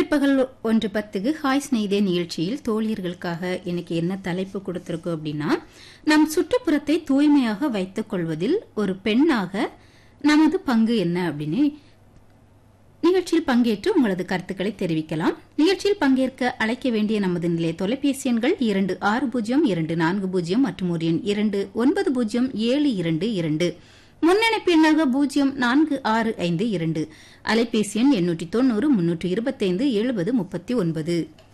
பிற்பகல் 1:10 ஹாய் ஸ்நேகிதே நிகழ்ச்சியில் தோழியர்களுக்காக எனக்கு என்ன தலைப்பு கொடுத்திருக்கோம் அப்படின்னா, நம் சுற்றுப்புறத்தை தூய்மையாக வைத்துக் கொள்வதில் ஒரு பெண்ணாக நமது பங்கு என்ன அப்படின்னு நிகழ்ச்சியில் பங்கேற்று உங்களது கருத்துக்களை தெரிவிக்கலாம். நிகழ்ச்சியில் பங்கேற்க அழைக்க வேண்டிய நமது நிலைய தொலைபேசி எண்கள் 260240 மற்றும் ஒரு எண் 290722. முன்னணிப்பு எண்ணாக 04652. அலைபேசி எண் 890 325 70 39.